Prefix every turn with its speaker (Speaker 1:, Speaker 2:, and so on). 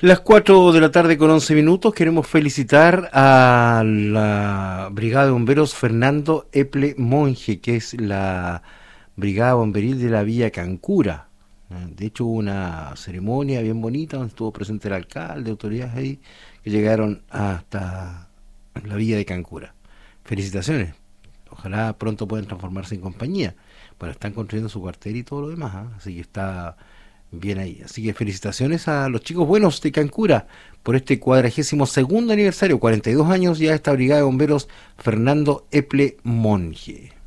Speaker 1: Las 4 de la tarde con 11 minutos queremos felicitar a la Brigada de Bomberos Fernando Eple Monje, que es la Brigada Bomberil de la Villa Cancura. De hecho hubo una ceremonia bien bonita donde estuvo presente el alcalde, autoridades ahí, que llegaron hasta la Villa de Cancura. Felicitaciones. Ojalá pronto puedan transformarse en compañía. Bueno, están construyendo su cuartel y todo lo demás, ¿eh? Así que está bien ahí. Así que felicitaciones a los chicos buenos de Cancura por este 42º aniversario, 42 años ya de esta Brigada de Bomberos Fernando Eple Monje.